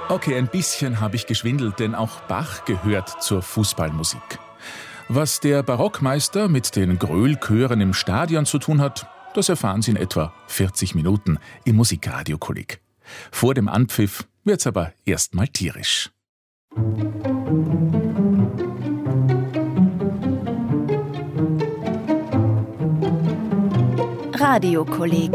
Okay, ein bisschen habe ich geschwindelt, denn auch Bach gehört zur Fußballmusik. Was der Barockmeister mit den Gröhlchören im Stadion zu tun hat, das erfahren Sie in etwa 40 Minuten im Musikradio-Kolleg. Vor dem Anpfiff wird's aber erstmal tierisch. Radio-Kolleg.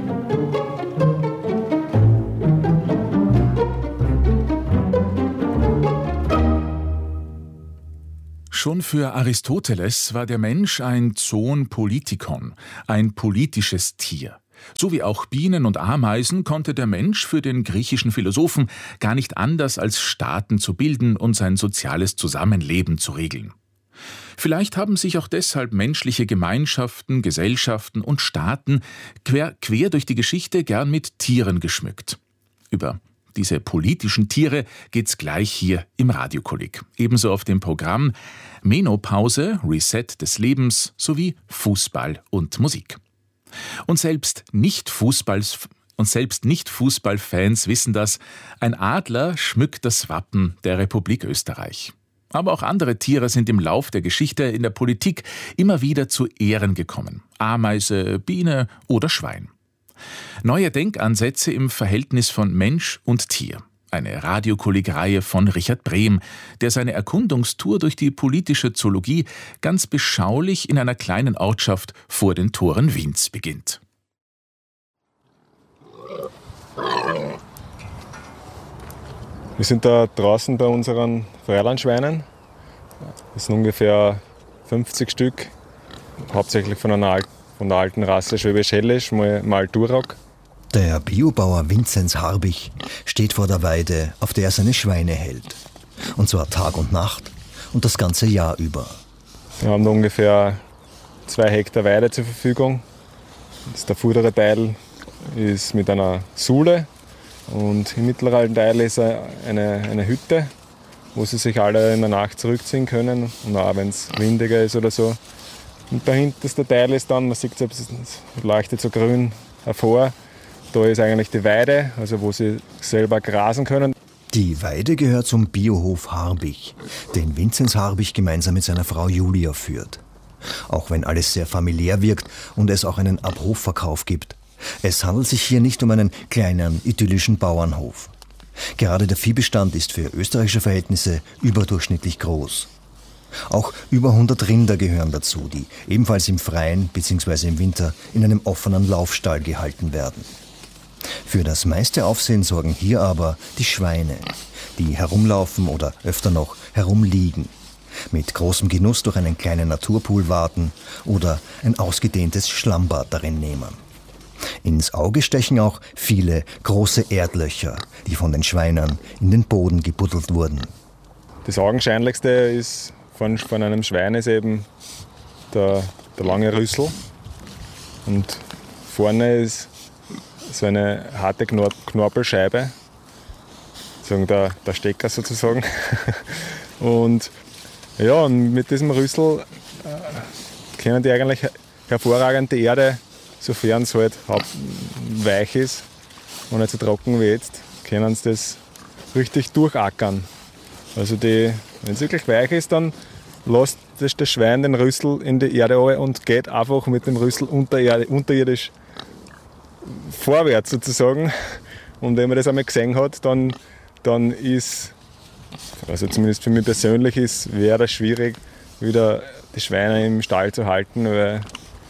Schon für Aristoteles war der Mensch ein Zoon Politikon, ein politisches Tier. So wie auch Bienen und Ameisen konnte der Mensch für den griechischen Philosophen gar nicht anders als Staaten zu bilden und sein soziales Zusammenleben zu regeln. Vielleicht haben sich auch deshalb menschliche Gemeinschaften, Gesellschaften und Staaten quer durch die Geschichte gern mit Tieren geschmückt. Über diese politischen Tiere geht's gleich hier im Radiokolleg. Ebenso auf dem Programm Menopause, Reset des Lebens sowie Fußball und Musik. Und selbst Nicht-Fußballfans wissen das, ein Adler schmückt das Wappen der Republik Österreich. Aber auch andere Tiere sind im Lauf der Geschichte in der Politik immer wieder zu Ehren gekommen. Ameise, Biene oder Schwein. Neue Denkansätze im Verhältnis von Mensch und Tier. Eine Radiokolleg-Reihe von Richard Brehm, der seine Erkundungstour durch die politische Zoologie ganz beschaulich in einer kleinen Ortschaft vor den Toren Wiens beginnt. Wir sind da draußen bei unseren Freilandschweinen. Das sind ungefähr 50 Stück, hauptsächlich von der alten Rasse Schwäbisch-Hellisch, mal Duroc. Der Biobauer Vinzenz Harbich steht vor der Weide, auf der er seine Schweine hält. Und zwar Tag und Nacht und das ganze Jahr über. Wir haben da ungefähr 2 Hektar Weide zur Verfügung. Der vordere Teil ist mit einer Sule und im mittleren Teil ist eine Hütte, wo sie sich alle in der Nacht zurückziehen können und auch wenn es windiger ist oder so. Und der hinterste Teil ist dann, man sieht es leuchtet so grün hervor, da ist eigentlich die Weide, also wo sie selber grasen können. Die Weide gehört zum Biohof Harbich, den Vinzenz Harbich gemeinsam mit seiner Frau Julia führt. Auch wenn alles sehr familiär wirkt und es auch einen Abhofverkauf gibt. Es handelt sich hier nicht um einen kleinen, idyllischen Bauernhof. Gerade der Viehbestand ist für österreichische Verhältnisse überdurchschnittlich groß. Auch über 100 Rinder gehören dazu, die ebenfalls im Freien bzw. im Winter in einem offenen Laufstall gehalten werden. Für das meiste Aufsehen sorgen hier aber die Schweine, die herumlaufen oder öfter noch herumliegen, mit großem Genuss durch einen kleinen Naturpool waten oder ein ausgedehntes Schlammbad darin nehmen. Ins Auge stechen auch viele große Erdlöcher, die von den Schweinern in den Boden gebuddelt wurden. Das augenscheinlichste ist von einem Schwein ist eben der lange Rüssel und vorne ist so eine harte Knorpelscheibe, der Stecker sozusagen. Und ja, und mit diesem Rüssel können die eigentlich hervorragend die Erde, sofern es halt weich ist und nicht so trocken wie jetzt, können sie das richtig durchackern. Also wenn es wirklich weich ist, dann lässt das Schwein den Rüssel in die Erde rein und geht einfach mit dem Rüssel unterirdisch vorwärts sozusagen. Und wenn man das einmal gesehen hat, dann ist, also zumindest für mich persönlich wäre das schwierig, wieder die Schweine im Stall zu halten, weil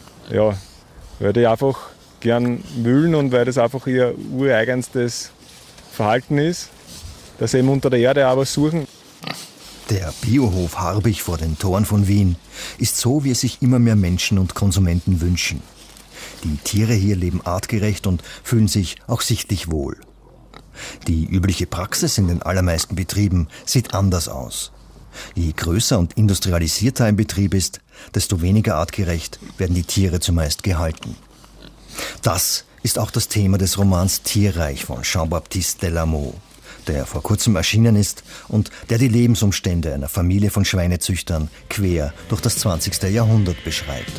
die einfach gern wühlen und weil das einfach ihr ureigenstes Verhalten ist, dass sie eben unter der Erde aber suchen. Der Biohof Harbich vor den Toren von Wien ist so, wie es sich immer mehr Menschen und Konsumenten wünschen. Die Tiere hier leben artgerecht und fühlen sich auch sichtlich wohl. Die übliche Praxis in den allermeisten Betrieben sieht anders aus. Je größer und industrialisierter ein Betrieb ist, desto weniger artgerecht werden die Tiere zumeist gehalten. Das ist auch das Thema des Romans Tierreich von Jean-Baptiste Delarmeau, der vor kurzem erschienen ist und der die Lebensumstände einer Familie von Schweinezüchtern quer durch das 20. Jahrhundert beschreibt.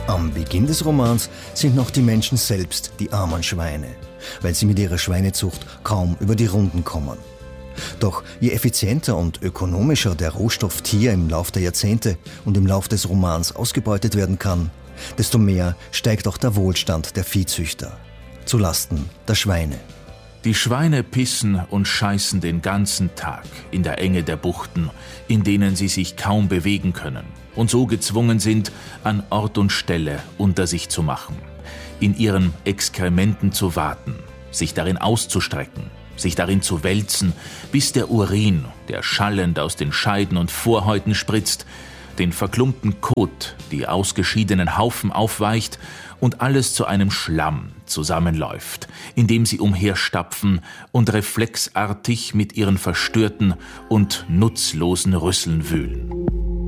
Am Beginn des Romans sind noch die Menschen selbst die armen Schweine, weil sie mit ihrer Schweinezucht kaum über die Runden kommen. Doch je effizienter und ökonomischer der Rohstoff Tier im Lauf der Jahrzehnte und im Lauf des Romans ausgebeutet werden kann, desto mehr steigt auch der Wohlstand der Viehzüchter, zu Lasten der Schweine. Die Schweine pissen und scheißen den ganzen Tag in der Enge der Buchten, in denen sie sich kaum bewegen können und so gezwungen sind, an Ort und Stelle unter sich zu machen, in ihren Exkrementen zu waten, sich darin auszustrecken, sich darin zu wälzen, bis der Urin, der schallend aus den Scheiden und Vorhäuten spritzt, den verklumpten Kot, die ausgeschiedenen Haufen aufweicht und alles zu einem Schlamm zusammenläuft, in dem sie umherstapfen und reflexartig mit ihren verstörten und nutzlosen Rüsseln wühlen.